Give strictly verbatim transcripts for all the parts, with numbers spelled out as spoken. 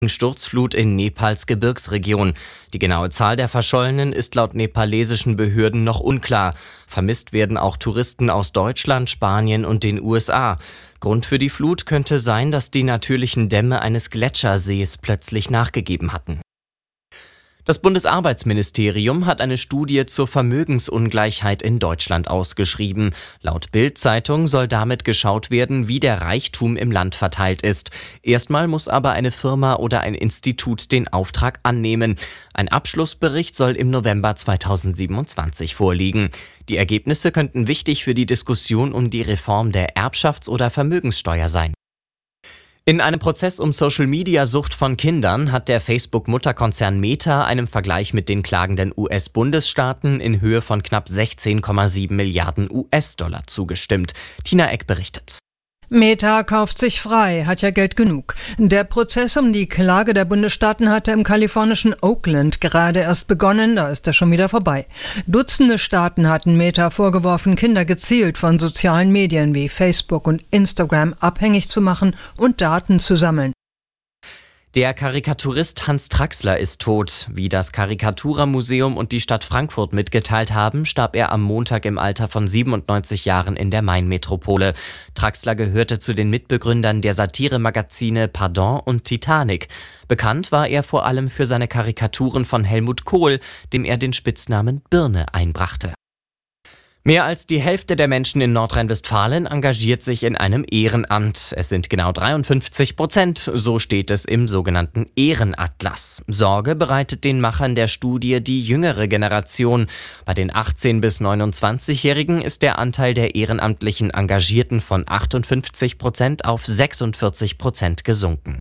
Sturzflut in Nepals Gebirgsregion. Die genaue Zahl der Verschollenen ist laut nepalesischen Behörden noch unklar. Vermisst werden auch Touristen aus Deutschland, Spanien und den U S A. Grund für die Flut könnte sein, dass die natürlichen Dämme eines Gletschersees plötzlich nachgegeben hatten. Das Bundesarbeitsministerium hat eine Studie zur Vermögensungleichheit in Deutschland ausgeschrieben. Laut Bild-Zeitung soll damit geschaut werden, wie der Reichtum im Land verteilt ist. Erstmal muss aber eine Firma oder ein Institut den Auftrag annehmen. Ein Abschlussbericht soll im November zweitausendsiebenundzwanzig vorliegen. Die Ergebnisse könnten wichtig für die Diskussion um die Reform der Erbschafts- oder Vermögenssteuer sein. In einem Prozess um Social-Media-Sucht von Kindern hat der Facebook-Mutterkonzern Meta einem Vergleich mit den klagenden U S-Bundesstaaten in Höhe von knapp sechzehn Komma sieben Milliarden U S-Dollar zugestimmt. Tina Eck berichtet. Meta kauft sich frei, hat ja Geld genug. Der Prozess um die Klage der Bundesstaaten hatte im kalifornischen Oakland gerade erst begonnen, da ist er schon wieder vorbei. Dutzende Staaten hatten Meta vorgeworfen, Kinder gezielt von sozialen Medien wie Facebook und Instagram abhängig zu machen und Daten zu sammeln. Der Karikaturist Hans Traxler ist tot. Wie das Karikatura-Museum und die Stadt Frankfurt mitgeteilt haben, starb er am Montag im Alter von siebenundneunzig Jahren in der Main-Metropole. Traxler gehörte zu den Mitbegründern der Satiremagazine Pardon und Titanic. Bekannt war er vor allem für seine Karikaturen von Helmut Kohl, dem er den Spitznamen Birne einbrachte. Mehr als die Hälfte der Menschen in Nordrhein-Westfalen engagiert sich in einem Ehrenamt. Es sind genau dreiundfünfzig Prozent, so steht es im sogenannten Ehrenatlas. Sorge bereitet den Machern der Studie die jüngere Generation. Bei den achtzehn- bis neunundzwanzigjährigen ist der Anteil der ehrenamtlichen Engagierten von achtundfünfzig Prozent auf sechsundvierzig Prozent gesunken.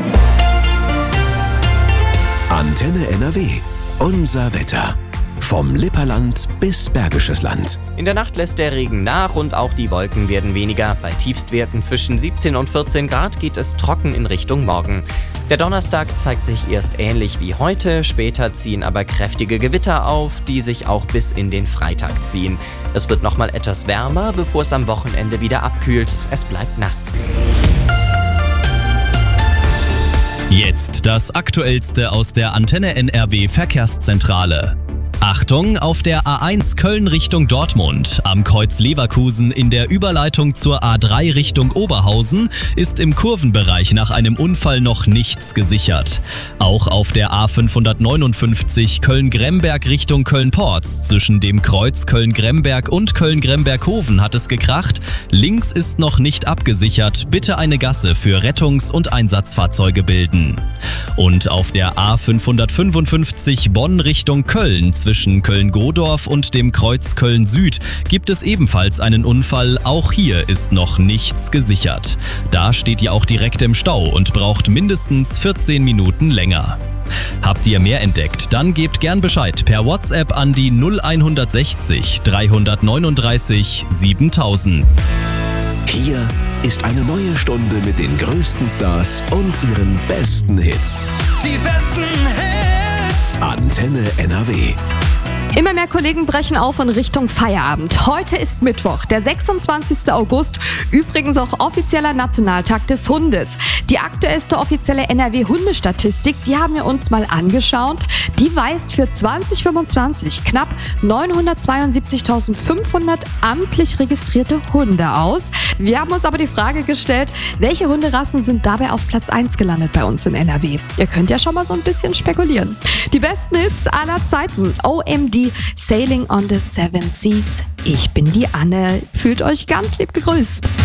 Antenne N R W. Unser Wetter. Vom Lipperland bis Bergisches Land. In der Nacht lässt der Regen nach und auch die Wolken werden weniger. Bei Tiefstwerten zwischen siebzehn und vierzehn Grad geht es trocken in Richtung Morgen. Der Donnerstag zeigt sich erst ähnlich wie heute, später ziehen aber kräftige Gewitter auf, die sich auch bis in den Freitag ziehen. Es wird nochmal etwas wärmer, bevor es am Wochenende wieder abkühlt. Es bleibt nass. Jetzt das Aktuellste aus der Antenne N R W Verkehrszentrale. Achtung, auf der A eins Köln Richtung Dortmund, am Kreuz Leverkusen in der Überleitung zur A drei Richtung Oberhausen ist im Kurvenbereich nach einem Unfall noch nichts gesichert. Auch auf der A fünfhundertneunundfünfzig Köln-Gremberg Richtung Köln-Porz zwischen dem Kreuz Köln-Gremberg und Köln-Gremberg-Hoven hat es gekracht. Links ist noch nicht abgesichert, bitte eine Gasse für Rettungs- und Einsatzfahrzeuge bilden. Und auf der A fünfhundertfünfundfünfzig Bonn Richtung Köln zwischen Zwischen Köln-Godorf und dem Kreuz Köln-Süd gibt es ebenfalls einen Unfall. Auch hier ist noch nichts gesichert. Da steht ihr auch direkt im Stau und braucht mindestens vierzehn Minuten länger. Habt ihr mehr entdeckt? Dann gebt gern Bescheid per WhatsApp an die null hundertsechzig dreihundertneununddreißig siebentausend. Hier ist eine neue Stunde mit den größten Stars und ihren besten Hits. Die besten Hits! Antenne N R W. Immer mehr Kollegen brechen auf in Richtung Feierabend. Heute ist Mittwoch, der sechsundzwanzigster August, übrigens auch offizieller Nationaltag des Hundes. Die aktuellste offizielle N R W-Hundestatistik, die haben wir uns mal angeschaut. Die weist für zwanzig fünfundzwanzig knapp neunhundertzweiundsiebzigtausendfünfhundert amtlich registrierte Hunde aus. Wir haben uns aber die Frage gestellt, welche Hunderassen sind dabei auf Platz eins gelandet bei uns in N R W? Ihr könnt ja schon mal so ein bisschen spekulieren. Die besten Hits aller Zeiten. O M D, Sailing on the Seven Seas. Ich bin die Anne. Fühlt euch ganz lieb gegrüßt.